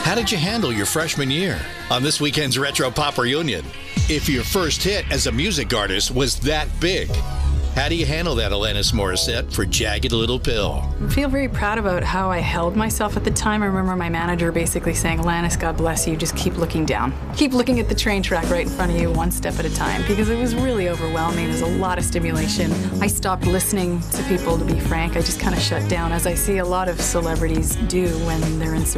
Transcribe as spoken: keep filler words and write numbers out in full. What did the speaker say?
How did you handle your freshman year? On this weekend's Retro Pop Reunion, if your first hit as a music artist was that big, how do you handle that, Alanis Morissette, for Jagged Little Pill? I feel very proud about how I held myself at the time. I remember my manager basically saying, Alanis, God bless you, just keep looking down. Keep looking at the train track right in front of you, one step at a time, because it was really overwhelming. There's a lot of stimulation. I stopped listening to people, to be frank. I just kind of shut down, as I see a lot of celebrities do when they're in